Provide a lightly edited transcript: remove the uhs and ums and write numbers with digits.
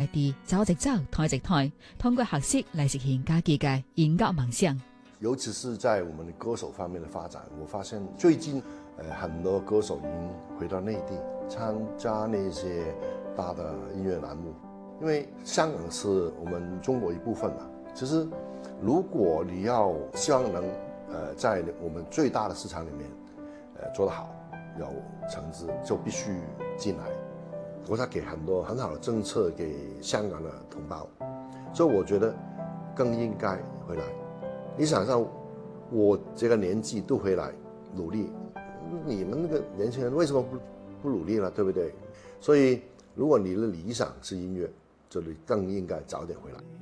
地走直走，台直台，通過學識嚟實現家己嘅音樂夢想。 尤其是在我們的歌手方面的發展，我發現最近很多歌手已經回到內地參加那些大的音樂欄目，因為香港是我們中國一部分嘛。其實如果你要希望能在我們最大的市場裡面做得好，有成績，就必須進來。國家給很多很好的政策給香港的同胞，所以我覺得更應該回來。你想想，我這個年紀都回來努力，你們那個年輕人為什麼不努力呢？對不對？所以如果你的理想是音樂，就你更應該早點回來。